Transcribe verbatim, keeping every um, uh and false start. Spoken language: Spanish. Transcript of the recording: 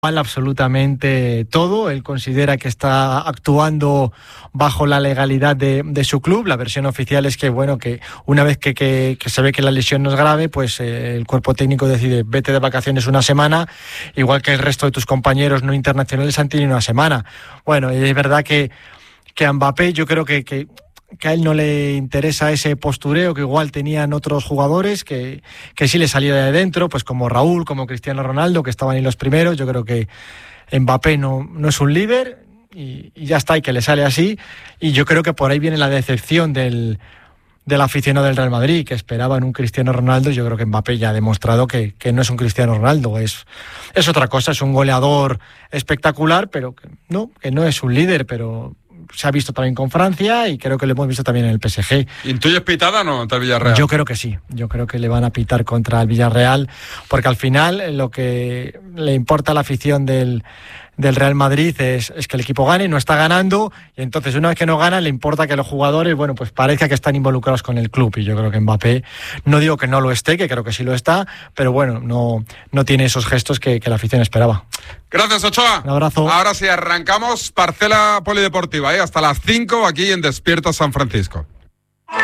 absolutamente todo. Él considera que está actuando bajo la legalidad de, de su club. La versión oficial es que, bueno, que una vez que, que, que se ve que la lesión no es grave, pues eh, el cuerpo técnico decide vete de vacaciones una semana, igual que el resto de tus compañeros no internacionales han tenido una semana. Bueno, es verdad que, que a Mbappé yo creo que, que que a él no le interesa ese postureo que igual tenían otros jugadores que, que sí le salía de dentro, pues como Raúl, como Cristiano Ronaldo, que estaban ahí los primeros. Yo creo que Mbappé no, no es un líder y, y ya está, y que le sale así, y yo creo que por ahí viene la decepción del, del aficionado del Real Madrid, que esperaban un Cristiano Ronaldo. Yo creo que Mbappé ya ha demostrado que, que no es un Cristiano Ronaldo, es, es otra cosa, es un goleador espectacular, pero que no, que no es un líder, pero se ha visto también con Francia y creo que lo hemos visto también en el P S G. ¿Intuyes pitada o no contra el Villarreal? Yo creo que sí, yo creo que le van a pitar contra el Villarreal, porque al final lo que le importa a la afición del, del Real Madrid es, es que el equipo gane, no está ganando, y entonces una vez que no gana le importa que los jugadores, bueno, pues parezca que están involucrados con el club, y yo creo que Mbappé, no digo que no lo esté, que creo que sí lo está, pero bueno, no, no tiene esos gestos que, que la afición esperaba. Gracias, Ochoa. Un abrazo. Ahora sí, arrancamos Parcela Polideportiva, ¿eh? Hasta las cinco aquí en Despierta San Francisco.